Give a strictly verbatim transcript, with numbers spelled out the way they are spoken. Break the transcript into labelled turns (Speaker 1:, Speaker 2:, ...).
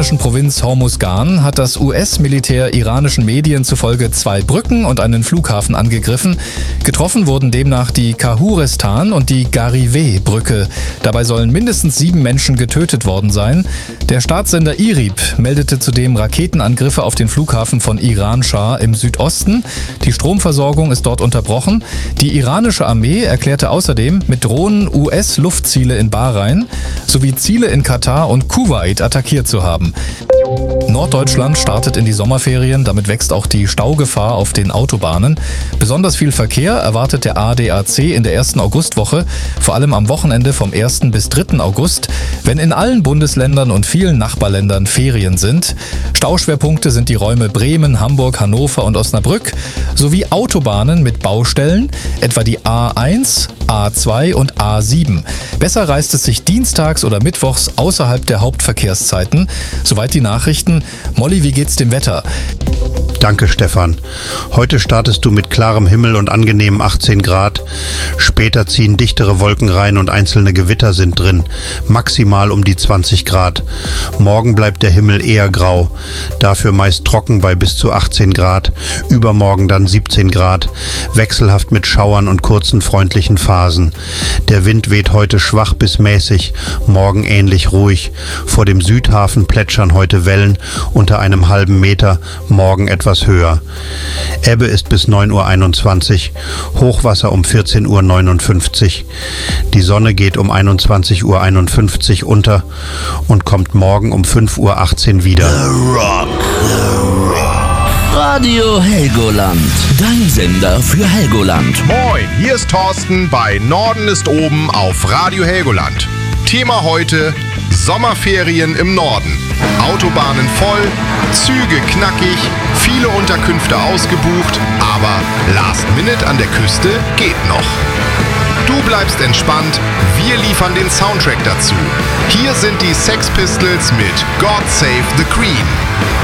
Speaker 1: Provinz Hormuzgan hat das U S-Militär iranischen Medien zufolge zwei Brücken und einen Flughafen angegriffen. Getroffen wurden demnach die Kahurestan und die Gariveh-Brücke. Dabei sollen mindestens sieben Menschen getötet worden sein. Der Staatssender I R I B meldete zudem Raketenangriffe auf den Flughafen von Iran-Schah im Südosten. Die Stromversorgung ist dort unterbrochen. Die iranische Armee erklärte außerdem, mit Drohnen U S-Luftziele in Bahrain sowie Ziele in Katar und Kuwait attackiert zu haben. Norddeutschland startet in die Sommerferien, damit wächst auch die Staugefahr auf den Autobahnen. Besonders viel Verkehr erwartet der A D A C in der ersten Augustwoche, vor allem am Wochenende vom ersten bis dritten August, wenn in allen Bundesländern und vielen Nachbarländern Ferien sind. Stauschwerpunkte sind die Räume Bremen, Hamburg, Hannover und Osnabrück sowie Autobahnen mit Baustellen, etwa die A eins, A zwei und A sieben. Besser reist es sich dienstags oder mittwochs außerhalb der Hauptverkehrszeiten. Soweit die Nachrichten. Molly, wie geht's dem Wetter?
Speaker 2: Danke, Stefan. Heute startest du mit klarem Himmel und angenehmen achtzehn Grad. Später ziehen dichtere Wolken rein und einzelne Gewitter sind drin. Maximal um die zwanzig Grad. Morgen bleibt der Himmel eher grau. Dafür meist trocken bei bis zu achtzehn Grad. Übermorgen dann siebzehn Grad. Wechselhaft mit Schauern und kurzen freundlichen Phasen. Der Wind weht heute schwach bis mäßig. Morgen ähnlich ruhig. Vor dem Südhafen plätschern heute Wellen unter einem halben Meter. Morgen etwas höher. Ebbe ist bis neun Uhr einundzwanzig, Hochwasser um vierzehn Uhr neunundfünfzig. Die Sonne geht um einundzwanzig Uhr einundfünfzig unter und kommt morgen um fünf Uhr achtzehn wieder.
Speaker 3: The Rock, The Rock. Radio Helgoland, dein Sender für Helgoland.
Speaker 4: Moin, hier ist Thorsten bei Norden ist oben auf Radio Helgoland. Thema heute: Sommerferien im Norden. Autobahnen voll, Züge knackig, viele Unterkünfte ausgebucht, aber Last Minute an der Küste geht noch. Du bleibst entspannt, wir liefern den Soundtrack dazu. Hier sind die Sex Pistols mit God Save the Queen.